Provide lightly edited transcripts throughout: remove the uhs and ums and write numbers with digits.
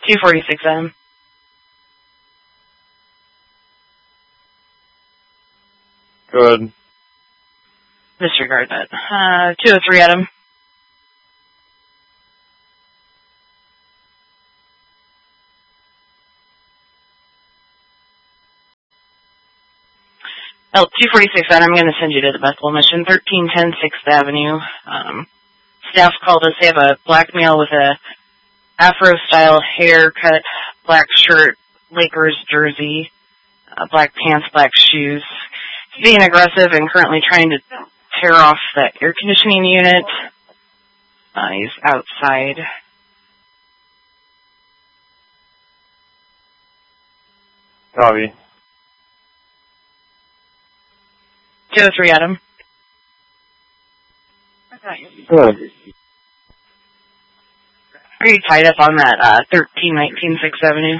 246 Adam. Good. Disregard that. 203 Adam. Oh, 246 Adam, I'm going to send you to the Bethel mission, 1310 6th Avenue. Staff called us. They have a black male with a Afro-style haircut, black shirt, Lakers jersey, black pants, black shoes. He's being aggressive and currently trying to tear off the air conditioning unit. He's outside. Copy. 203 Adam. Good. Are you tied up on that 1319 6th Avenue?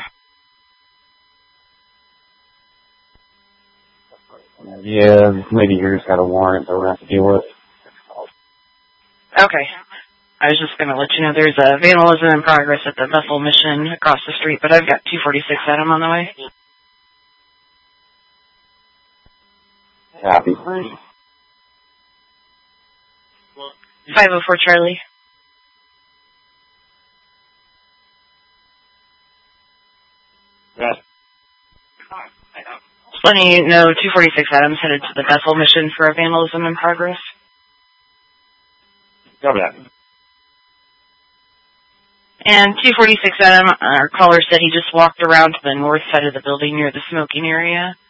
Yeah, maybe yours got a warrant that we're going to have to deal with. Okay. I was just going to let you know there's a vandalism in progress at the Bethel mission across the street, but I've got 246 Adam on the way. Copy. 504 Charlie. Yes. Just letting you know 246 Adam's headed to the Bethel mission for a vandalism in progress. Copy that. And 246 Adam, our caller said he just walked around to the north side of the building near the smoking area.